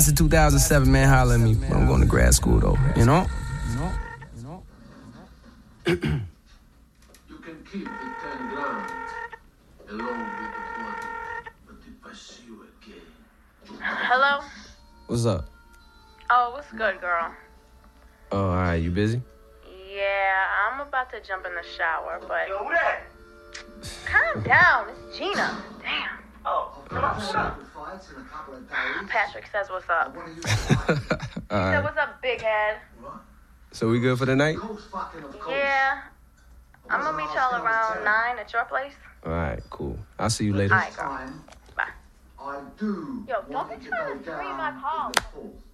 class of 2007, man, holler at me. I'm going to grad school, though, you know? You can keep the 10 grand along with the body, but if I see you again... Hello? What's up? Oh, what's good, girl? Oh, all right, you busy? Yeah, I'm about to jump in the shower, but... Yo, who that? Calm down, it's Gina. Damn. Oh, Patrick says what's up. He said, what's up, big head? So we good for the night? Yeah. I'm gonna meet y'all around 9 at your place. All right, cool. I'll see you later. All right, girl. Bye. Yo, don't be trying to free my call.